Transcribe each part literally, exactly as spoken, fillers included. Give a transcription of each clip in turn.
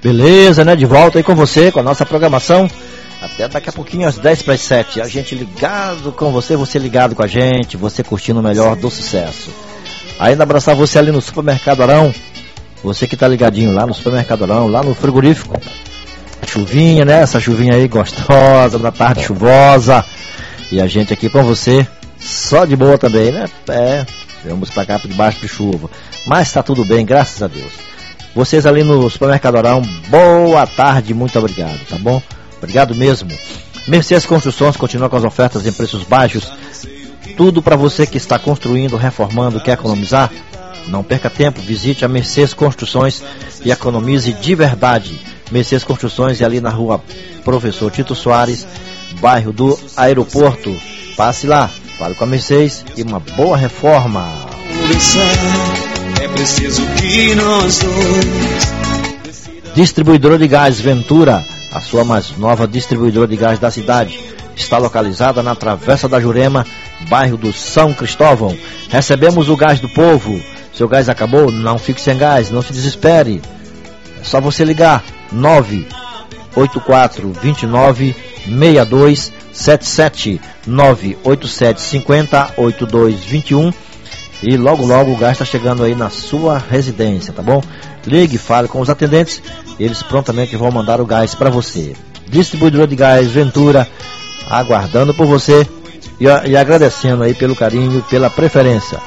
Beleza, né? De volta aí com você, com a nossa programação. Até daqui a pouquinho, às dez para as sete. A gente ligado com você, você ligado com a gente, você curtindo o melhor do sucesso. Ainda abraçar você ali no Supermercado Arão. Você que tá ligadinho lá no Supermercado Arão, lá no frigorífico. Chuvinha, né? Essa chuvinha aí gostosa, da tarde chuvosa. E a gente aqui com você, só de boa também, né? É, vamos pra cá por debaixo de chuva. Mas tá tudo bem, graças a Deus. Vocês ali no Supermercado Arão, boa tarde, muito obrigado, tá bom? Obrigado mesmo. Mercedes Construções continua com as ofertas em preços baixos. Tudo para você que está construindo, reformando, quer economizar? Não perca tempo, visite a Mercedes Construções e economize de verdade. Mercedes Construções é ali na rua Professor Tito Soares, bairro do Aeroporto. Passe lá, fale com a Mercedes e uma boa reforma. É preciso que nós dois... Distribuidora de Gás Ventura, a sua mais nova distribuidora de gás da cidade, está localizada na Travessa da Jurema, bairro do São Cristóvão. Recebemos o gás do povo. Seu gás acabou? Não fique sem gás, não se desespere. É só você ligar nove oito quatro dois nove seis dois sete sete, nove oito sete cinco zero oito dois dois um, e logo logo o gás está chegando aí na sua residência, tá bom? Ligue, fale com os atendentes, eles prontamente vão mandar o gás para você. Distribuidora de Gás Ventura, aguardando por você e, e agradecendo aí pelo carinho, pela preferência.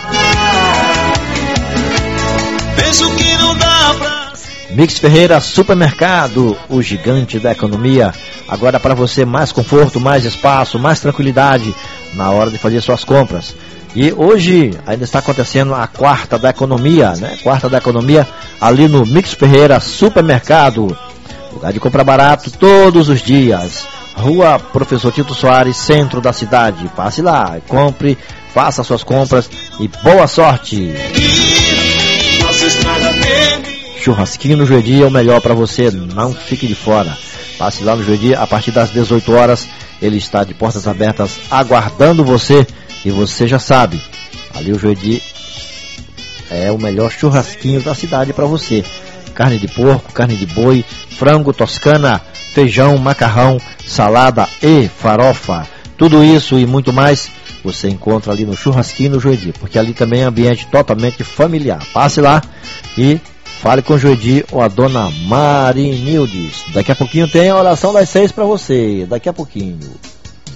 Penso que não dá pra... Mix Ferreira Supermercado, o gigante da economia. Agora para você mais conforto, mais espaço, mais tranquilidade na hora de fazer suas compras. E hoje ainda está acontecendo a quarta da economia, né? Quarta da economia ali no Mix Ferreira Supermercado. Lugar de comprar barato todos os dias. Rua Professor Tito Soares, centro da cidade. Passe lá, compre, faça suas compras e boa sorte. Churrasquinho no Juedi é o melhor para você, não fique de fora. Passe lá no Juedi a partir das dezoito horas. Ele está de portas abertas aguardando você. E você já sabe, ali o Juedi é o melhor churrasquinho da cidade para você. Carne de porco, carne de boi, frango toscana, feijão, macarrão, salada e farofa. Tudo isso e muito mais você encontra ali no Churrasquinho no Juedi, porque ali também é ambiente totalmente familiar. Passe lá e fale com o Juedi ou a dona Marinildes. Daqui a pouquinho tem a oração das seis para você. Daqui a pouquinho.